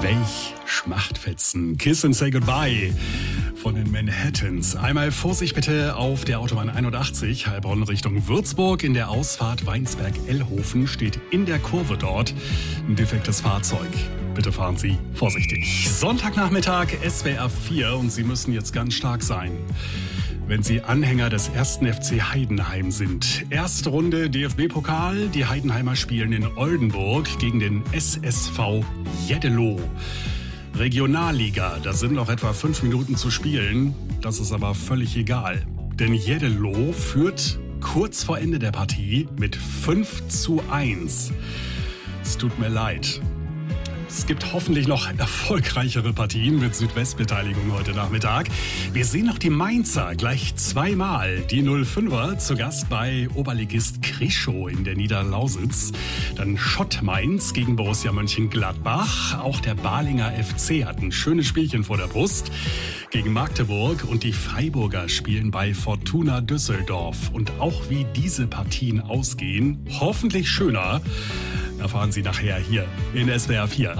Welch Schmachtfetzen. Kiss and Say Goodbye von den Manhattans. Einmal Vorsicht bitte auf der Autobahn 81, Heilbronn Richtung Würzburg. In der Ausfahrt Weinsberg-Ellhofen steht in der Kurve dort ein defektes Fahrzeug. Bitte fahren Sie vorsichtig. Sonntagnachmittag, SWR 4 und Sie müssen jetzt ganz stark sein, wenn Sie Anhänger des 1. FC Heidenheim sind. Erste Runde DFB-Pokal. Die Heidenheimer spielen in Oldenburg gegen den SSV Jeddelo. Regionalliga, da sind noch etwa 5 Minuten zu spielen. Das ist aber völlig egal. Denn Jeddelo führt kurz vor Ende der Partie mit 5:1. Es tut mir leid. Es gibt hoffentlich noch erfolgreichere Partien mit Südwestbeteiligung heute Nachmittag. Wir sehen noch die Mainzer gleich zweimal. Die 05er zu Gast bei Oberligist Krischow in der Niederlausitz. Dann Schott Mainz gegen Borussia Mönchengladbach. Auch der Balinger FC hat ein schönes Spielchen vor der Brust gegen Magdeburg. Und die Freiburger spielen bei Fortuna Düsseldorf. Und auch wie diese Partien ausgehen, hoffentlich schöner, erfahren Sie nachher hier in SWR 4.